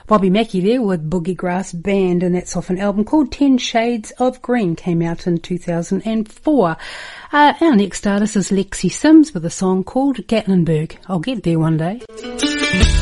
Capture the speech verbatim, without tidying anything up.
Bobby Mackey there with Boogie Grass Band, and that's off an album called Ten Shades of Green, came out in two thousand four. Uh, our next artist is Lexi Sims with a song called Gatlinburg. I'll get there one day.